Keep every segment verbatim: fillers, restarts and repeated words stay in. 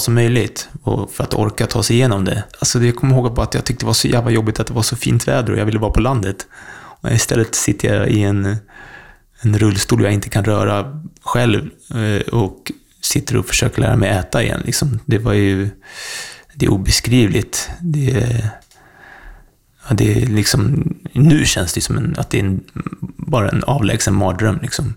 som möjligt och för att orka ta sig igenom det. Alltså jag kommer ihåg bara att jag tyckte det var så jävla jobbigt att det var så fint väder och jag ville vara på landet. Och istället sitter jag i en, en rullstol jag inte kan röra själv och sitter och försöker lära mig äta igen. Liksom. Det var ju det är obeskrivligt. Det är, ja, det är liksom, nu känns det som en, att det är en, bara en avlägsen mardröm. Liksom.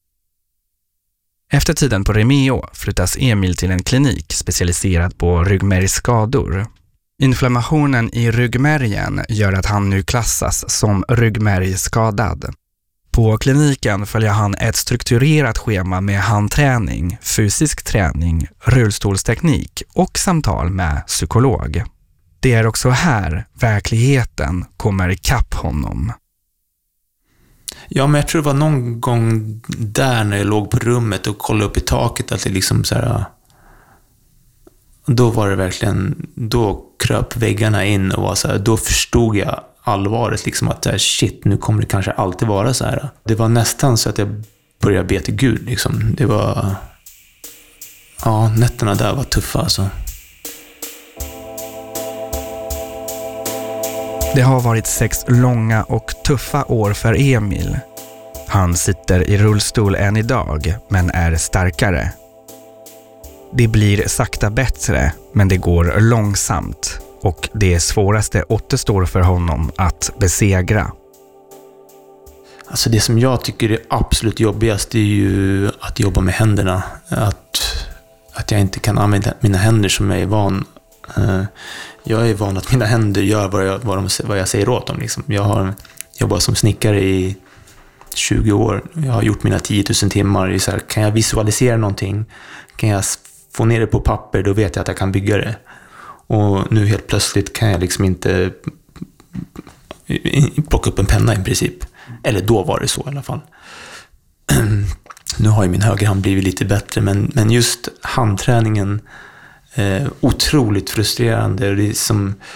Efter tiden på Remeo flyttas Emil till en klinik specialiserad på ryggmärgsskador. Inflammationen i ryggmärgen gör att han nu klassas som ryggmärgsskadad. På kliniken följer han ett strukturerat schema med handträning, fysisk träning, rullstolsteknik och samtal med psykolog. Det är också här verkligheten kommer ikapp honom. Ja, men jag tror det var någon gång där när jag låg på rummet och kollade upp i taket att det liksom så här, då var det verkligen, då kröp väggarna in och var så här, då förstod jag allvaret liksom att här, shit, nu kommer det kanske alltid vara så här. Det var nästan så att jag började be till Gud liksom. Det var, ja, nätterna där var tuffa alltså. Det har varit sex långa och tuffa år för Emil. Han sitter i rullstol än idag, men är starkare. Det blir sakta bättre, men det går långsamt. Och det svåraste återstår för honom att besegra. Alltså det som jag tycker är absolut jobbigast är ju att jobba med händerna. Att, att jag inte kan använda mina händer som jag är van. Jag är van att mina händer gör vad jag, vad de, vad jag säger åt dem. Liksom. Jag har jobbat som snickare i tjugo år. Jag har gjort mina tio tusen timmar. Så här, kan jag visualisera någonting? Kan jag få ner det på papper? Då vet jag att jag kan bygga det. Och nu helt plötsligt kan jag liksom inte plocka upp en penna i princip. Eller då var det så i alla fall. Nu har ju min högerhand blivit lite bättre. Men, men just handträningen, eh, otroligt frustrerande. Det är som,